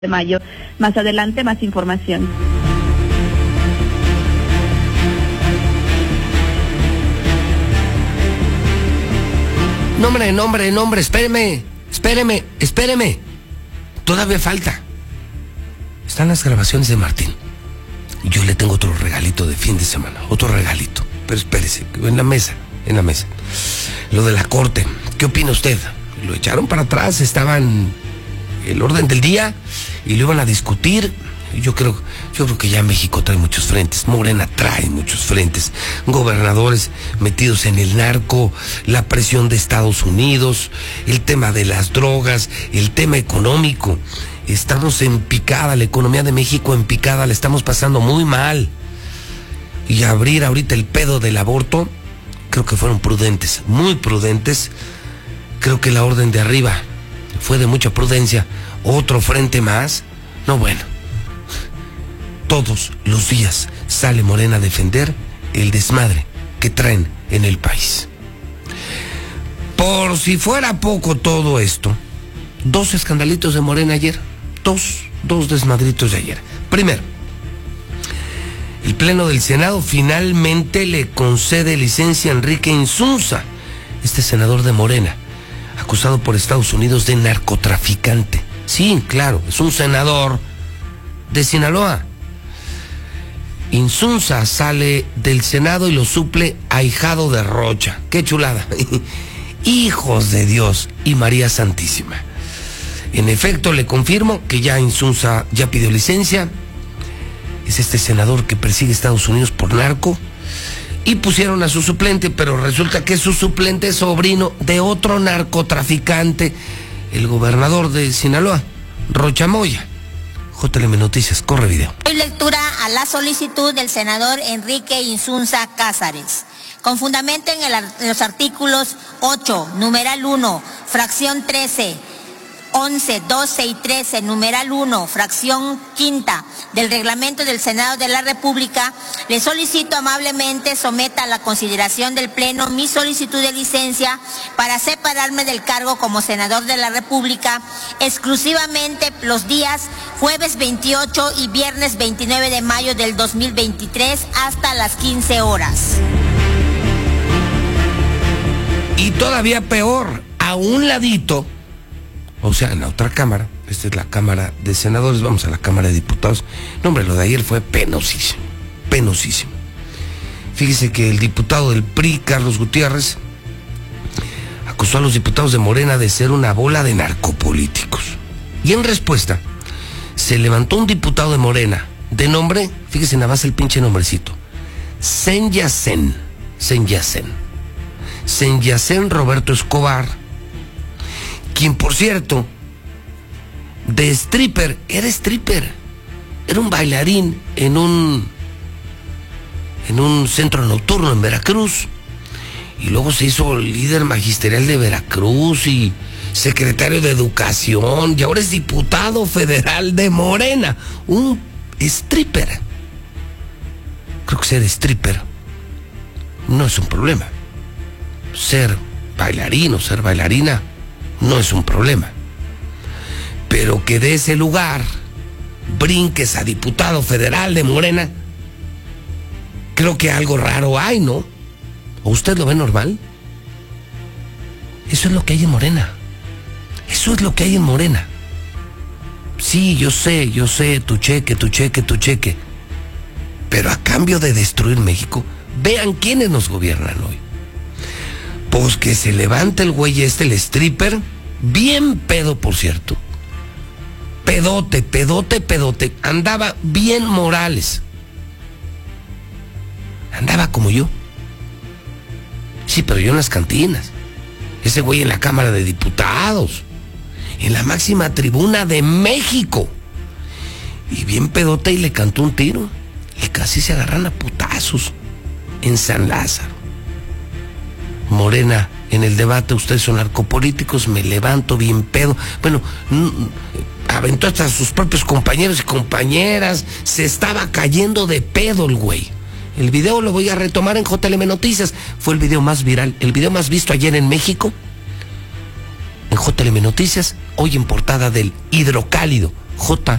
de mayo. Más adelante, más información. Nombre, espéreme. Todavía falta. Están las grabaciones de Martín. Yo le tengo otro regalito de fin de semana, otro regalito. Pero espérese, en la mesa. Lo de la corte, ¿qué opina usted? Lo echaron para atrás, estaban el orden del día y lo iban a discutir. Yo creo que ya México trae muchos frentes, Morena trae muchos frentes, gobernadores metidos en el narco, la presión de Estados Unidos, el tema de las drogas, el tema económico. Estamos en picada, la economía de México en picada, la estamos pasando muy mal. Y abrir ahorita el pedo del aborto, creo que fueron prudentes, muy prudentes. Creo que la orden de arriba fue de mucha prudencia. Otro frente más, no bueno. Todos los días sale Morena a defender el desmadre que traen en el país. Por si fuera poco todo esto, 2 escandalitos de Morena ayer, dos desmadritos de ayer. Primero, el Pleno del Senado finalmente le concede licencia a Enrique Insunza, este senador de Morena, acusado por Estados Unidos de narcotraficante. Sí, claro, es un senador de Sinaloa. Insunza sale del Senado y lo suple ahijado de Rocha. ¡Qué chulada! Hijos de Dios y María Santísima. En efecto, le confirmo que ya Insunza ya pidió licencia. Es este senador que persigue a Estados Unidos por narco. Y pusieron a su suplente, pero resulta que su suplente es sobrino de otro narcotraficante, el gobernador de Sinaloa, Rocha Moya. JLM Noticias, corre video. Doy lectura a la solicitud del senador Enrique Insunza Cázares, con fundamento en los artículos 8, numeral 1, fracción 13, 11, 12 y 13, numeral 1, fracción quinta del reglamento del Senado de la República, le solicito amablemente someta a la consideración del Pleno mi solicitud de licencia para separarme del cargo como senador de la República exclusivamente los días jueves 28 y viernes 29 de mayo del 2023 hasta las 15 horas. Y todavía peor, a un ladito, o sea, en la otra cámara, esta es la Cámara de Senadores, vamos a la Cámara de Diputados. No, hombre, lo de ayer fue penosísimo. Fíjese que el diputado del PRI, Carlos Gutiérrez, acusó a los diputados de Morena de ser una bola de narcopolíticos. Y en respuesta, se levantó un diputado de Morena, de nombre, fíjese nada más el pinche nombrecito, Senyacen Roberto Escobar, quien, por cierto, de stripper, era un bailarín en un centro nocturno en Veracruz, y luego se hizo líder magisterial de Veracruz y secretario de Educación, y ahora es diputado federal de Morena, un stripper. Creo que ser stripper no es un problema. Ser bailarín o ser bailarina no es un problema. Pero que de ese lugar brinques a diputado federal de Morena, creo que algo raro hay, ¿no? ¿O usted lo ve normal? Eso es lo que hay en Morena. Sí, yo sé, tu cheque. Pero a cambio de destruir México, vean quiénes nos gobiernan hoy. Pues que se levante el güey el stripper, bien pedo, por cierto. Pedote. Andaba bien Morales. Andaba como yo. Sí, pero yo en las cantinas. Ese güey en la Cámara de Diputados. En la máxima tribuna de México. Y bien pedote, y le cantó un tiro. Y casi se agarran a putazos en San Lázaro. Morena, en el debate, ustedes son narcopolíticos, me levanto bien pedo. Bueno, aventó hasta a sus propios compañeros y compañeras, se estaba cayendo de pedo el güey. El video lo voy a retomar en JLM Noticias, fue el video más viral, el video más visto ayer en México, en JLM Noticias, hoy en portada del Hidrocálido, J.